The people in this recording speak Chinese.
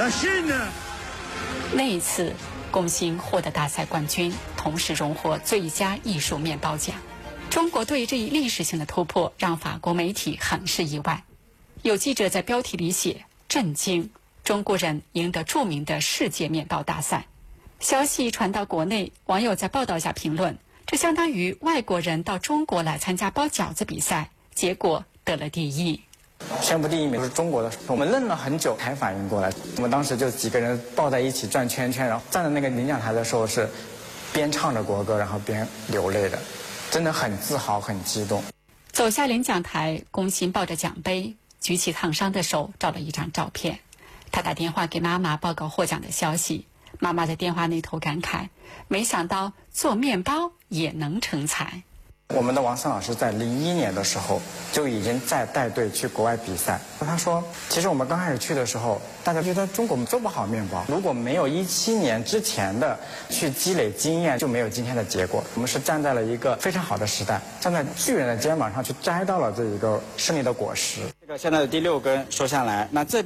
那一次，龚鑫获得大赛冠军，同时荣获最佳艺术面包奖。中国队这一历史性的突破让法国媒体很是意外，有记者在标题里写“震惊”，中国人赢得著名的世界面包大赛。消息传到国内，网友在报道下评论，这相当于外国人到中国来参加包饺子比赛，结果得了第一。 宣布第一名是中国的，我们愣了很久才反应过来。我们当时就几个人抱在一起转圈圈，然后站在那个领奖台的时候是边唱着国歌，然后边流泪的，真的很自豪，很激动。 走下领奖台，龚鑫抱着奖杯，举起烫伤的手，照了一张照片。他打电话给妈妈报告获奖的消息，妈妈在电话那头感慨，没想到做面包也能成才。 我们的王森老师在01年的时候就已经在带队去国外比赛。他说，其实我们刚开始去的时候，大家觉得中国做不好面包，如果没有17年之前的去积累经验，就没有今天的结果。我们是站在了一个非常好的时代，站在巨人的肩膀上去摘到了这一个胜利的果实。这个现在的第6根收下来，那这